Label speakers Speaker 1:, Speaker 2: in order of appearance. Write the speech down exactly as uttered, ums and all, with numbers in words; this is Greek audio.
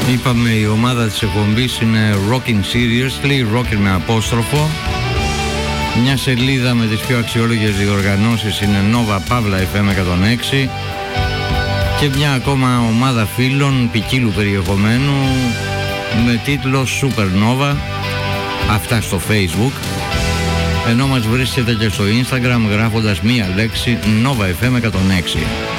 Speaker 1: Είπαμε η ομάδα της εκπομπής είναι Rockin' Seriously, Rockin' με απόστροφο. Μια σελίδα με τις πιο αξιόλογες διοργανώσεις είναι Nova Pavla εφ εμ εκατόν έξι. Και μια ακόμα ομάδα φίλων ποικίλου περιεχομένου με τίτλο Supernova, αυτά στο Facebook, ενώ μας βρίσκεται και στο Instagram γράφοντας μία λέξη Nova εφ εμ εκατόν έξι.